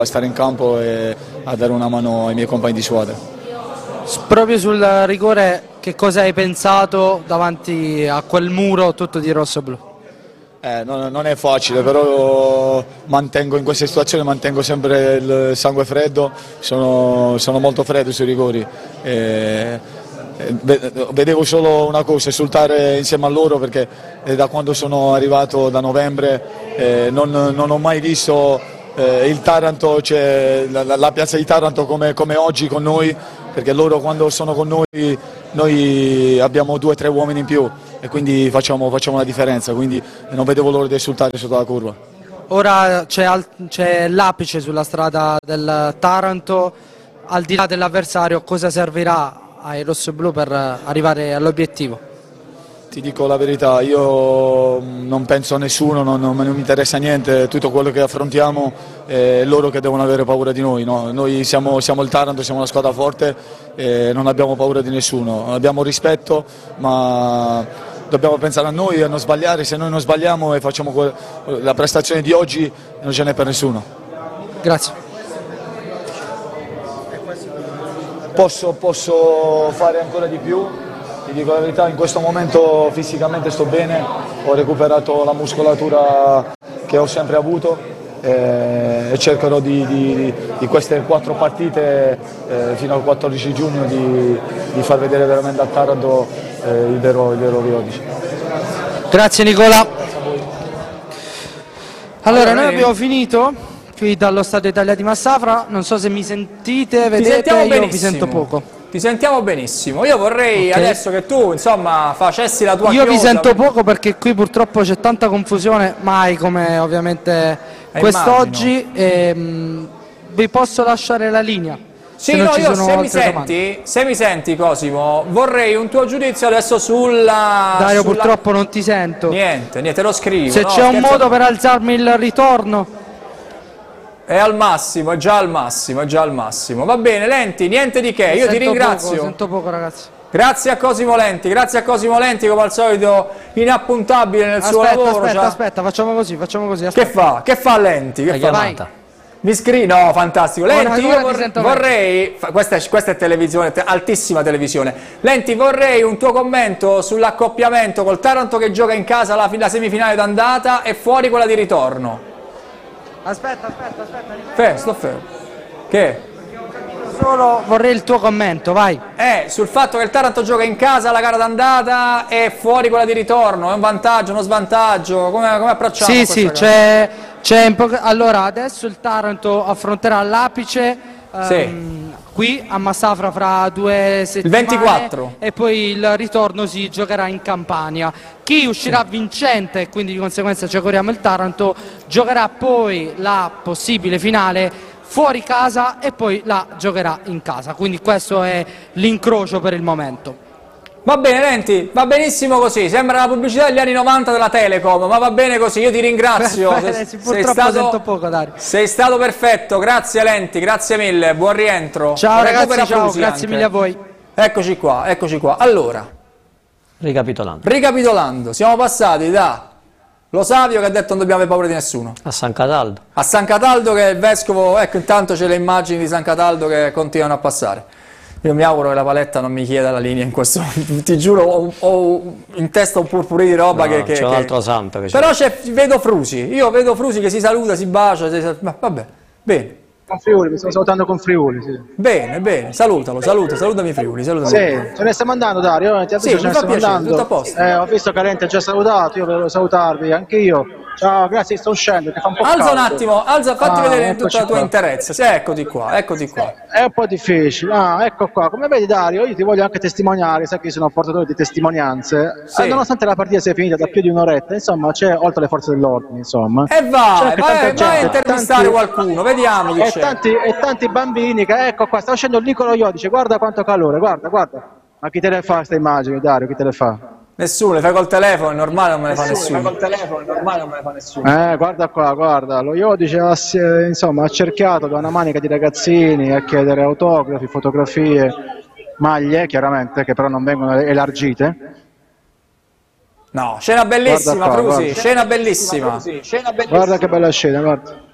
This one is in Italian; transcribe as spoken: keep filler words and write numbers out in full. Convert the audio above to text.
a stare in campo e a dare una mano ai miei compagni di squadra. Proprio sul rigore, che cosa hai pensato davanti a quel muro tutto di rosso-blu? Eh, non, non è facile, però mantengo in queste situazioni mantengo sempre il sangue freddo, sono, sono molto freddo sui rigori. E, e, vedevo solo una cosa, esultare insieme a loro, perché da quando sono arrivato da novembre eh, non, non ho mai visto eh, il Taranto, cioè, la, la piazza di Taranto come, come oggi con noi, perché loro quando sono con noi, noi abbiamo due o tre uomini in più e quindi facciamo, facciamo la differenza, quindi non vedevo l'ora di esultare sotto la curva. Ora c'è l'apice sulla strada del Taranto, al di là dell'avversario cosa servirà ai rossoblù per arrivare all'obiettivo? Ti dico la verità, io non penso a nessuno, non, non mi interessa niente, tutto quello che affrontiamo è loro che devono avere paura di noi, no? Noi siamo, siamo il Taranto, siamo una squadra forte e non abbiamo paura di nessuno, abbiamo rispetto, ma dobbiamo pensare a noi, a non sbagliare. Se noi non sbagliamo e facciamo la prestazione di oggi non ce n'è per nessuno. Grazie. Posso, posso fare ancora di più? Ti dico la verità, in questo momento fisicamente sto bene, ho recuperato la muscolatura che ho sempre avuto eh, e cercherò di, di, di queste quattro partite eh, fino al quattordici giugno di, di far vedere veramente a Taranto eh, il vero, il vero Riodice. Grazie Nicola. Allora, noi abbiamo finito qui dallo Stadio Italia di Massafra, non so se mi sentite, vedete, io vi sento poco. Ti sentiamo benissimo, io vorrei okay. adesso che tu insomma facessi la tua Io chiosa. vi sento poco perché qui purtroppo c'è tanta confusione, mai come ovviamente quest'oggi, e mh, vi posso lasciare la linea. Sì, se no, io se mi, senti, se mi senti Cosimo, vorrei un tuo giudizio adesso sulla... Dario, sulla... purtroppo non ti sento. Niente, niente, lo scrivo. Se no, c'è un modo per alzarmi il ritorno... È al massimo, è già al massimo, è già al massimo. Va bene, Lenti, niente di che, io ti ringrazio. Poco, sento poco, ragazzi. Grazie a Cosimo Lenti, grazie a Cosimo Lenti, come al solito inappuntabile nel aspetta, suo lavoro. Aspetta, già... aspetta, facciamo così, facciamo così. Aspetta. Che fa? Che fa Lenti? Che fa? Vai. Mi scrivi? No, fantastico. Lenti, ora, io ora vorrei, vorrei questa, è, questa è televisione, altissima televisione. Lenti, vorrei un tuo commento sull'accoppiamento col Taranto che gioca in casa la, la semifinale d'andata e fuori quella di ritorno. Aspetta, aspetta, aspetta. Fe, sto fermo. Che? Solo vorrei il tuo commento, vai. Eh, sul fatto che il Taranto gioca in casa la gara d'andata e fuori quella di ritorno, è un vantaggio, uno svantaggio, come, come approcciamo? Sì, sì, c'è, c'è allora adesso il Taranto affronterà l'Apice sì. um, qui a Massafra fra due settimane, il ventiquattro, e poi il ritorno si giocherà in Campania. Chi uscirà sì. vincente, e quindi di conseguenza ci auguriamo il Taranto, giocherà poi la possibile finale fuori casa e poi la giocherà in casa, quindi questo è l'incrocio per il momento. Va bene Lenti, va benissimo così, sembra la pubblicità degli anni novanta della Telecom, ma va bene così, io ti ringrazio. Beh, sei, sì, purtroppo sei stato, sento poco, Dario. Sei stato perfetto, grazie Lenti, grazie mille, buon rientro. Ciao ragazzi, ciao, Frusi grazie anche. mille a voi. Eccoci qua, eccoci qua. Allora, ricapitolando, ricapitolando siamo passati da Lo Savio che ha detto non dobbiamo avere paura di nessuno. A San Cataldo. A San Cataldo che è il vescovo, ecco intanto c'è le immagini di San Cataldo che continuano a passare. Io mi auguro che la paletta non mi chieda la linea in questo momento, ti giuro ho, ho in testa un purpurì di roba no, che... che c'è un che... altro santo che Però vedo Frusi, io vedo Frusi che si saluta, si bacia, si... ma vabbè, bene. Con Friuli, mi sto salutando con Friuli, sì. Bene, bene, salutalo, saluta, salutami Friuli, salutami. Sì, ce ne stiamo andando Dario, ti avviso, sì, ce ne stiamo piacere, andando. tutto a posto. Eh, ho visto che Lenti ha già salutato, io volevo salutarvi, anche io. Ciao, grazie, sto uscendo, che fa un po' Alza caldo. un attimo, alza, fatti ah, vedere tutta la tua qua. interezza. Sì, eccoti qua, eccoti qua. È un po' difficile, ah, ecco qua. Come vedi Dario, io ti voglio anche testimoniare, sai che io sono un portatore di testimonianze. Sì. Eh, nonostante la partita sia finita da più di un'oretta, insomma, c'è oltre le forze dell'ordine, insomma. E vai, vai, vai a intervistare tanti, qualcuno, vediamo chi e c'è. Tanti, e tanti bambini che, ecco qua, sta uscendo il Nicolo Iodice, guarda quanto calore, guarda, guarda. Ma chi te le fa queste immagini, Dario, chi te le fa? Nessuno, le fai col telefono, è normale, non me le fa nessuno. Le fai col telefono, è normale, non me le fa nessuno. Eh, guarda qua, guarda, lo Iodice ha, insomma, ha cerchiato da una manica di ragazzini a chiedere autografi, fotografie, maglie, chiaramente, che però non vengono elargite. No, scena bellissima, qua, Frusi, guarda. scena bellissima. Scena bellissima. Guarda che bella scena, guarda.